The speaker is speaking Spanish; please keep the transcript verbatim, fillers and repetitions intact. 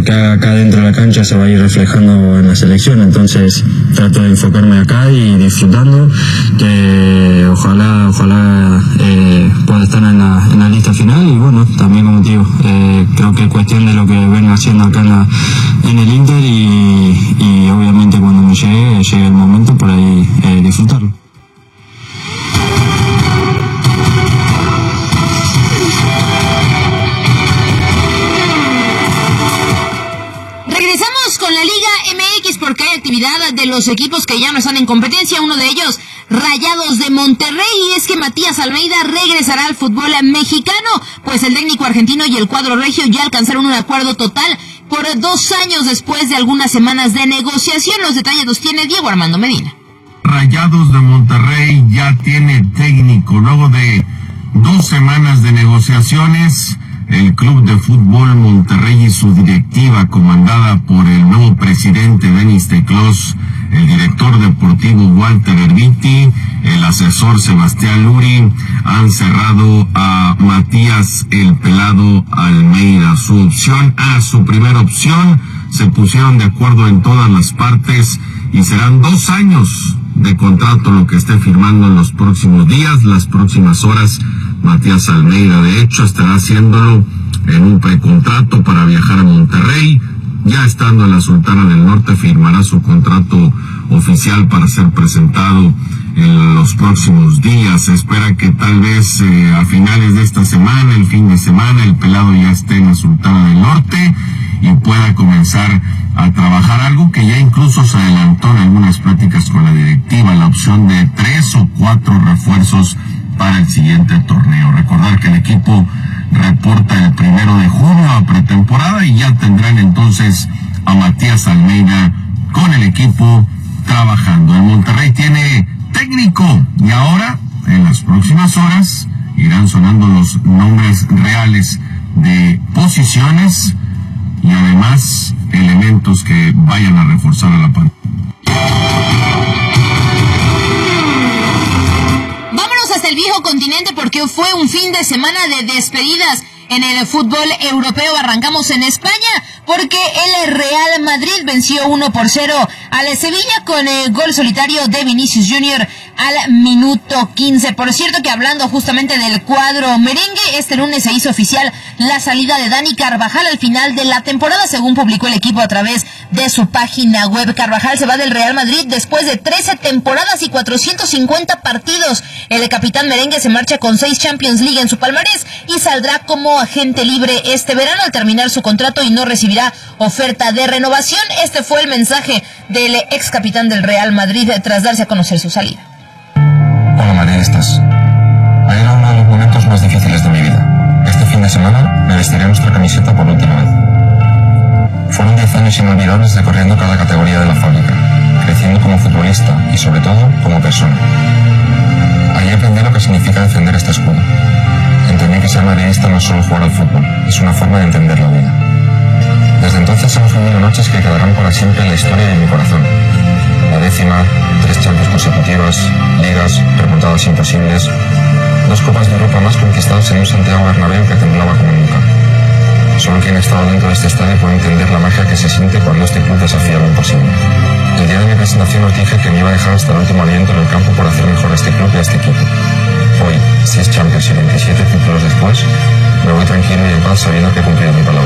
que haga acá dentro de la cancha se va a ir reflejando en la selección, entonces trato de enfocarme acá y disfrutando, que ojalá ojalá eh, pueda estar en la, en la lista final. Y bueno, también como te digo, eh, creo que es cuestión de lo que vengo haciendo acá en, la, en el Inter y, y obviamente cuando me llegue, llegue el momento por ahí eh, disfrutarlo. Con la Liga M X porque hay actividad de los equipos que ya no están en competencia, uno de ellos Rayados de Monterrey, y es que Matías Almeida regresará al fútbol mexicano, pues el técnico argentino y el cuadro regio ya alcanzaron un acuerdo total por dos años después de algunas semanas de negociación. Los detalles los tiene Diego Armando Medina. Rayados de Monterrey ya tiene técnico luego de dos semanas de negociaciones. El Club de Fútbol Monterrey y su directiva, comandada por el nuevo presidente Denis Teclós, el director deportivo Walter Erviti, el asesor Sebastián Luri, han cerrado a Matías el Pelado Almeida. Su opción A, su primera opción, se pusieron de acuerdo en todas las partes y serán dos años de contrato lo que esté firmando en los próximos días, las próximas horas. Matías Almeida, de hecho, estará haciéndolo en un precontrato para viajar a Monterrey. Ya estando en la Sultana del Norte, firmará su contrato oficial para ser presentado en los próximos días. Se espera que tal vez eh, a finales de esta semana, el fin de semana, el Pelado ya esté en la Sultana del Norte y pueda comenzar a trabajar, algo que ya incluso se adelantó en algunas pláticas con la directiva, la opción de tres o cuatro refuerzos para el siguiente torneo. Recordar que el equipo reporta el primero de junio a pretemporada y ya tendrán entonces a Matías Almeida con el equipo trabajando. El Monterrey tiene técnico y ahora, en las próximas horas, irán sonando los nombres reales de posiciones y además elementos que vayan a reforzar a la pantalla. Hasta el viejo continente porque fue un fin de semana de despedidas en el fútbol europeo. Arrancamos en España porque el Real Madrid venció uno por cero al Sevilla con el gol solitario de Vinicius Junior al minuto quince. Por cierto que hablando justamente del cuadro merengue, este lunes se hizo oficial la salida de Dani Carvajal al final de la temporada, según publicó el equipo a través de su página web. Carvajal se va del Real Madrid después de trece temporadas y cuatrocientos cincuenta partidos. El capitán merengue se marcha con seis Champions League en su palmarés y saldrá como agente libre este verano al terminar su contrato y no recibirá oferta de renovación. Este fue el mensaje del ex capitán del Real Madrid tras darse a conocer su salida. Hola madridistas, ayer era uno de los momentos más difíciles de mi vida. Este fin de semana me vestiré nuestra camiseta por última vez. Fueron diez años inolvidables recorriendo cada categoría de la fábrica, creciendo como futbolista y sobre todo como persona. Ahí aprendí lo que significa defender este escudo. Entendí que ser madridista no es solo jugar al fútbol, es una forma de entender la vida. Desde entonces hemos vivido noches que quedarán para siempre en la historia de mi corazón. La décima, tres Champions consecutivas, ligas, remontadas imposibles, dos Copas de Europa más conquistadas en un Santiago Bernabéu que temblaba como nunca. Solo quien ha estado dentro de este estadio puede entender la magia que se siente cuando este club desafía lo imposible. El día de mi presentación os dije que me iba a dejar hasta el último aliento en el campo por hacer mejor a este club y a este equipo. Hoy, seis Champions y veintisiete títulos después, me voy tranquilo y en paz sabiendo que he cumplido mi palabra.